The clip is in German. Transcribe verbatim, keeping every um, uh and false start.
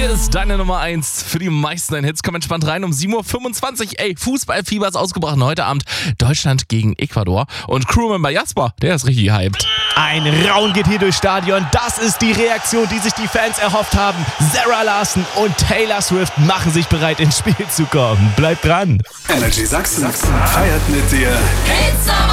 Hier ist deine Nummer eins für die meisten deinen Hits. Komm entspannt rein um sieben Uhr fünfundzwanzig. Ey, Fußballfieber ist ausgebrochen. Heute Abend Deutschland gegen Ecuador. Und Crewmember Jasper, der ist richtig hyped. Ein Raun geht hier durchs Stadion. Das ist die Reaktion, die sich die Fans erhofft haben. Sarah Larson und Taylor Swift machen sich bereit, ins Spiel zu kommen. Bleibt dran. Energy Sachsen feiert mit dir. It's